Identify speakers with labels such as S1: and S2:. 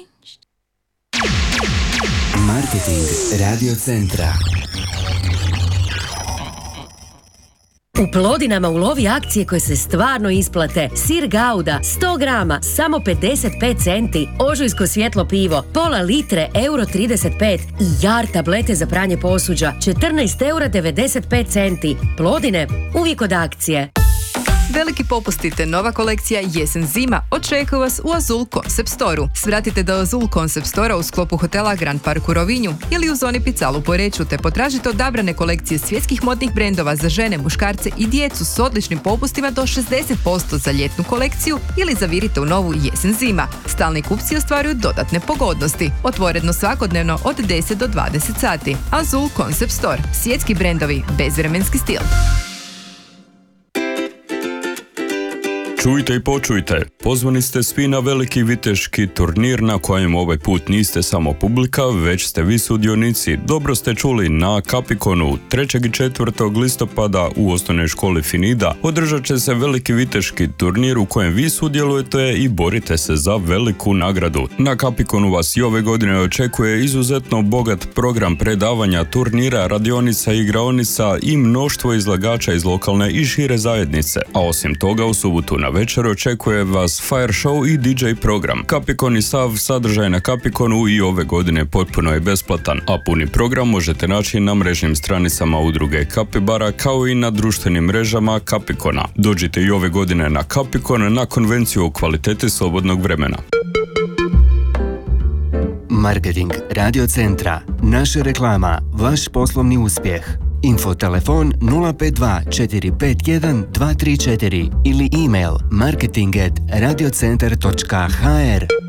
S1: Marketing Radio Centra.
S2: U Plodinama ulovi akcije koje se stvarno isplate. Sir Gouda 100 grama samo 55 centi, ožujsko svjetlo pivo pola litre €35 i Jar tablete za pranje posuđa €14,95 centi. Plodine uvijek od akcije.
S3: Veliki popusti te nova kolekcija jesen-zima očekuje vas u Azul Concept Store-u. Svratite do Azul Concept Store-a u sklopu hotela Grand Park u Rovinju ili u zoni Picalu u Poreču te potražite odabrane kolekcije svjetskih modnih brendova za žene, muškarce i djecu s odličnim popustima do 60% za ljetnu kolekciju ili zavirite u novu jesen-zima. Stalni kupci ostvaruju dodatne pogodnosti. Otvoreno svakodnevno od 10 do 20 sati. Azul Concept Store. Svjetski brendovi, bezvremenski stil.
S4: Čujte i počujte, pozvani ste svi na veliki viteški turnir na kojem ovaj put niste samo publika, već ste vi sudionici. Dobro ste čuli, na Capiconu 3. i 4. listopada u osnovnoj školi Finida održat će se veliki viteški turnir u kojem vi sudjelujete i borite se za veliku nagradu. Na Capiconu vas i ove godine očekuje izuzetno bogat program predavanja, turnira, radionica, igraonica i mnoštvo izlagača iz lokalne i šire zajednice. A osim toga u subotu na večer očekuje vas fire show i DJ program. Capicon i sav sadržaj na Capiconu i ove godine potpuno je besplatan, a puni program možete naći na mrežnim stranicama udruge Capibara kao i na društvenim mrežama Capicona. Dođite i ove godine na Capicon na konvenciju o kvaliteti slobodnog vremena.
S1: Marketing Radio Centra. Naša reklama, vaš poslovni uspjeh. Info telefon 052 451 234 ili email marketing@radiocentar.hr.